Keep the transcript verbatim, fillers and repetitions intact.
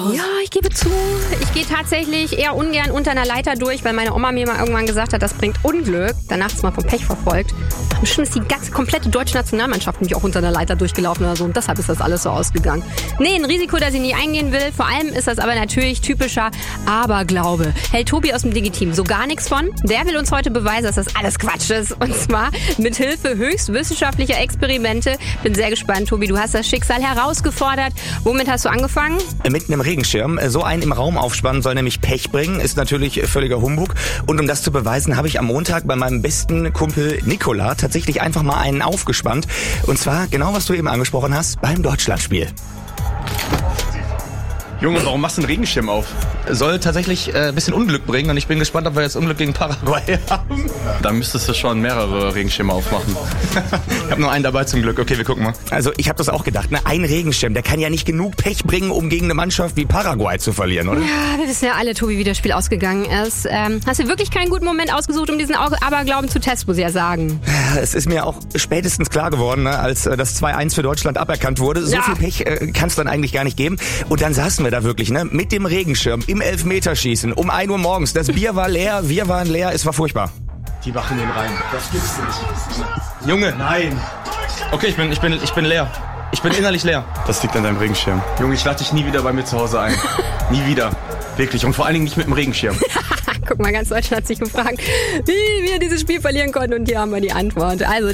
aus. Ja, ich gebe zu, ich gehe tatsächlich eher ungern unter einer Leiter durch, weil meine Oma mir mal irgendwann gesagt hat, das bringt Unglück. Danach ist man vom Pech verfolgt. Bestimmt ist die ganze komplette deutsche Nationalmannschaft nämlich auch unter einer Leiter durchgelaufen oder so. Und deshalb ist das alles so ausgegangen. Nee, ein Risiko, das ich nie eingehen will. Vor allem ist das aber natürlich typischer Aberglaube. Hält Tobi aus dem Digi-Team so gar nichts von. Der will uns heute beweisen, dass das alles Quatsch ist. Und zwar mit Hilfe höchst wissenschaftlicher Experimente. Bin sehr gespannt, Tobi. Du hast das Schicksal herausgefordert. Womit hast du angefangen? Mit einem Regenschirm. So einen im Raum aufspannen soll nämlich Pech bringen. Ist natürlich völliger Humbug. Und um das zu beweisen, habe ich am Montag bei meinem besten Kumpel Nikola tatsächlich einfach mal einen aufgespannt. Und zwar genau, was du eben angesprochen hast, beim Deutschlandspiel. Junge, warum machst du einen Regenschirm auf? Soll tatsächlich äh, ein bisschen Unglück bringen und ich bin gespannt, ob wir jetzt Unglück gegen Paraguay haben. Da müsstest du schon mehrere Regenschirme aufmachen. Ich habe nur einen dabei zum Glück. Okay, wir gucken mal. Also ich habe das auch gedacht, ne? Ein Regenschirm, der kann ja nicht genug Pech bringen, um gegen eine Mannschaft wie Paraguay zu verlieren, oder? Ja, wir wissen ja alle, Tobi, wie das Spiel ausgegangen ist. Ähm, hast du wirklich keinen guten Moment ausgesucht, um diesen Aberglauben zu testen, muss ich ja sagen. Ja, es ist mir auch spätestens klar geworden, ne? Als äh, das zwei eins für Deutschland aberkannt wurde. So ja. viel Pech äh, kann es dann eigentlich gar nicht geben. Und dann saßen wir da wirklich, ne? Mit dem Regenschirm im Elfmeterschießen um ein Uhr morgens. Das Bier war leer, wir waren leer, es war furchtbar. Die machen den rein. Das gibt's nicht. Junge. Nein. Okay, ich bin, ich bin, ich bin leer. Ich bin innerlich leer. Das liegt an deinem Regenschirm. Junge, ich lade dich nie wieder bei mir zu Hause ein. Nie wieder. Wirklich. Und vor allen Dingen nicht mit dem Regenschirm. Guck mal, ganz Deutschland hat sich gefragt, wie wir dieses Spiel verlieren konnten. Und hier haben wir die Antwort. Also